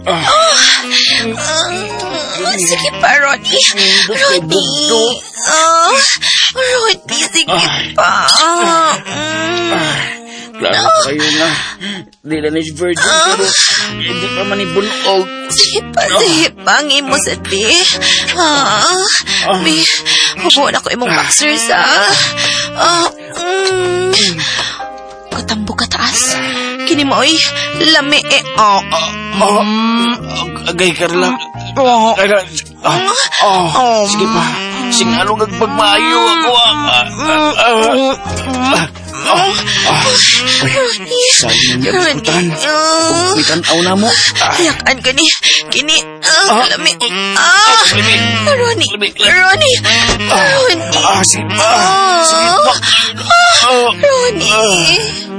Sige pa, Ronnie. Ronnie, sige pa. Klaro kayo nga. Dila na si Virgin, pero hindi pa man ibulog. Sige pa, ngimo sa ti. Bi, hubuan ako imong boxers, Katambo ka taas. Kini mo ay lami Agay, Carla. Sige pa. Singalong agpagmayo ako. Saan mo nagputan? Itanaw na mo. Yakan ka ni. Kini. Lami. Ronnie. Sige pa. Ronnie.